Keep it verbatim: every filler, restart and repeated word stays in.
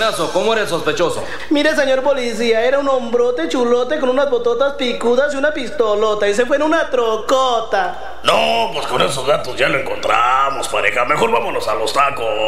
caso, ¿cómo era el sospechoso? Mire, señor policía, era un hombrote chulote con unas bototas picudas y una pistolota, y se fue en una trocota. No, pues con esos datos ya lo encontramos, pareja. Mejor vámonos a los tacos.